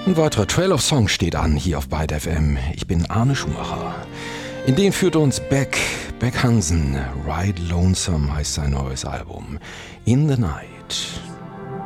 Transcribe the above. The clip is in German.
Ein weiterer Trail of Songs steht an hier auf Byte FM. Ich bin Arne Schumacher. In den führt uns Beck Hansen. Ride Lonesome heißt sein neues Album. In the Night.